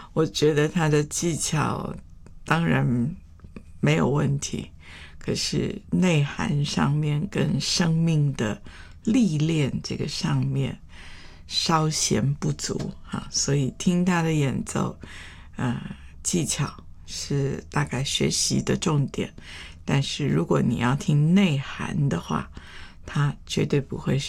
我觉得他的技巧当然没有问题，可是内涵上面跟生命的历练这个上面稍显不足所以听他的演奏技巧是大概学习的重点，但是如果你要听内涵的话，它绝对不会是